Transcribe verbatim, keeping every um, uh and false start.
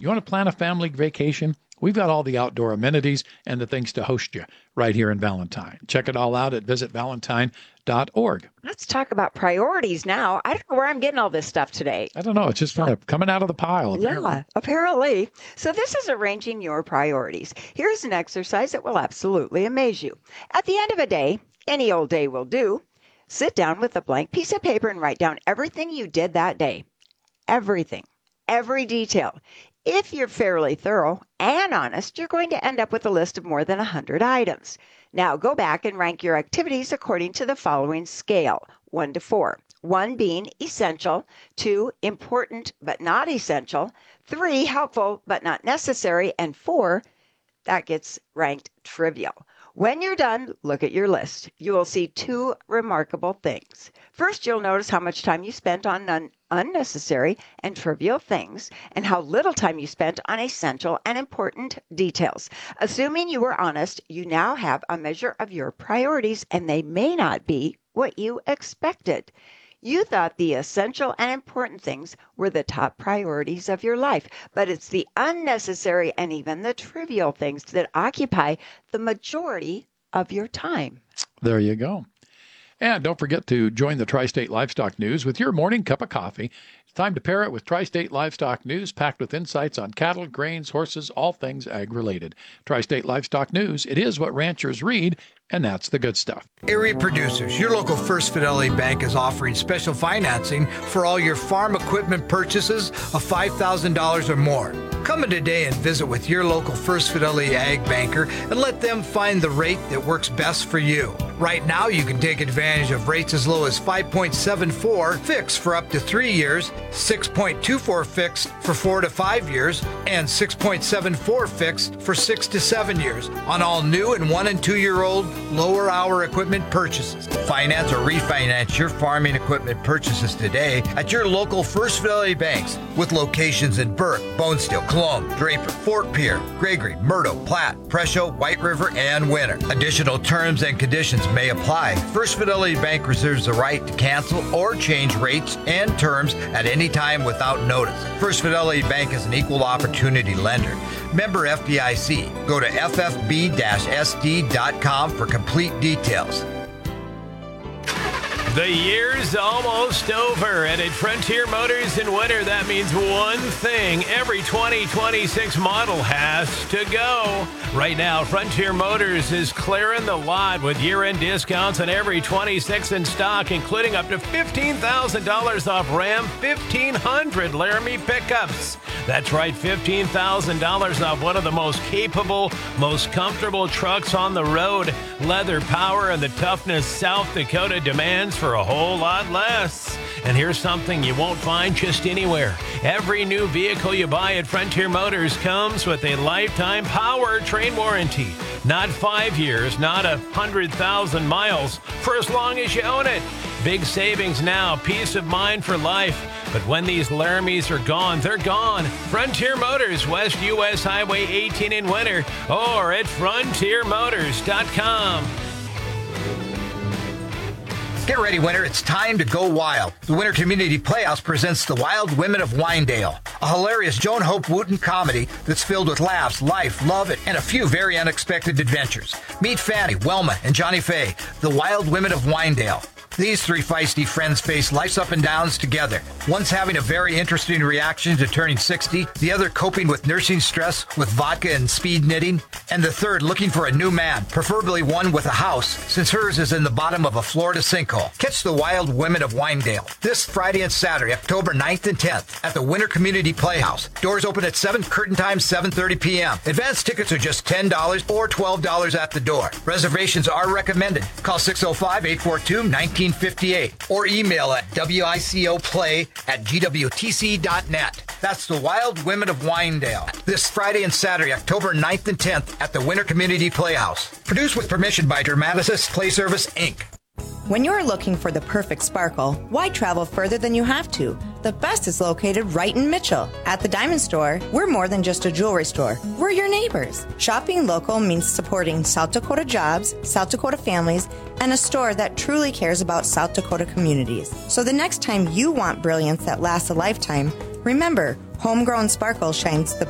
You want to plan a family vacation? We've got all the outdoor amenities and the things to host you right here in Valentine. Check it all out at visit valentine dot org. Let's talk about priorities now. I don't know where I'm getting all this stuff today. I don't know. It's just kind of coming out of the pile. Apparently. Yeah, apparently. So this is arranging your priorities. Here's an exercise that will absolutely amaze you. At the end of a day, any old day will do, sit down with a blank piece of paper and write down everything you did that day. Everything. Every detail. If you're fairly thorough and honest, you're going to end up with a list of more than one hundred items. Now go back and rank your activities according to the following scale, one to four. one being essential, two important but not essential, three helpful but not necessary, and four, that gets ranked trivial. When you're done, look at your list. You will see two remarkable things. First, you'll notice how much time you spent on un- unnecessary and trivial things and how little time you spent on essential and important details. Assuming you were honest, you now have a measure of your priorities, and they may not be what you expected. You thought the essential and important things were the top priorities of your life, but it's the unnecessary and even the trivial things that occupy the majority of your time. There you go. And don't forget to join the Tri-State Livestock News with your morning cup of coffee. It's time to pair it with Tri-State Livestock News, packed with insights on cattle, grains, horses, all things ag-related. Tri-State Livestock News, it is what ranchers read, and that's the good stuff. Area producers, your local First Fidelity Bank is offering special financing for all your farm equipment purchases of five thousand dollars or more. Come in today and visit with your local First Fidelity Ag Banker and let them find the rate that works best for you. Right now, you can take advantage of rates as low as five point seven four fixed for up to three years, six point two four fixed for four to five years, and six point seven four fixed for six to seven years on all new and one and two year old lower hour equipment purchases. Finance or refinance your farming equipment purchases today at your local First Fidelity banks with locations in Burke, Bonesteel, Cologne, Draper, Fort Pierre, Gregory, Murdo, Platte, Presho, White River, and Winter. Additional terms and conditions may apply. First Fidelity Bank reserves the right to cancel or change rates and terms at any time without notice. First Fidelity Bank is an equal opportunity lender. Member F D I C. Go to f f b dash s d dot com for complete details. The year's almost over, and at Frontier Motors in winter, that means one thing. Every twenty twenty-six model has to go. Right now, Frontier Motors is clearing the lot with year-end discounts on every twenty-six in stock, including up to fifteen thousand dollars off Ram fifteen hundred Laramie pickups. That's right, fifteen thousand dollars off one of the most capable, most comfortable trucks on the road. Leather, power, and the toughness South Dakota demands for a whole lot less. And here's something you won't find just anywhere. Every new vehicle you buy at Frontier Motors comes with a lifetime powertrain warranty. Not five years, not a hundred thousand miles, for as long as you own it. Big savings now, peace of mind for life. But when these Laramies are gone, they're gone. Frontier Motors, West U S Highway eighteen in winter, or at frontier motors dot com. Get ready, Winter. It's time to go wild. The Winter Community Playhouse presents The Wild Women of Wyandotte, a hilarious Joan Hope Wooten comedy that's filled with laughs, life, love, and a few very unexpected adventures. Meet Fanny, Welma, and Johnny Faye, the Wild Women of Wyandotte. These three feisty friends face life's up and downs together. One's having a very interesting reaction to turning sixty, the other coping with nursing stress with vodka and speed knitting, and the third looking for a new man, preferably one with a house, since hers is in the bottom of a Florida sinkhole. Catch The Wild Women of Wyandotte this Friday and Saturday, October ninth and tenth at the Winter Community Playhouse. Doors open at seven, curtain time seven thirty p.m. Advance tickets are just ten dollars or twelve dollars at the door. Reservations are recommended. Call six oh five, eight four two, one nine five eight or email at wicоplay at g w t c dot net. That's The Wild Women of Wyandotte. This Friday and Saturday, October ninth and tenth at the Winter Community Playhouse. Produced with permission by Dramaticis Play Service, Incorporated. When you're looking for the perfect sparkle, why travel further than you have to? The best is located right in Mitchell. At the Diamond Store, we're more than just a jewelry store. We're your neighbors. Shopping local means supporting South Dakota jobs, South Dakota families, and a store that truly cares about South Dakota communities. So the next time you want brilliance that lasts a lifetime, remember, homegrown sparkle shines the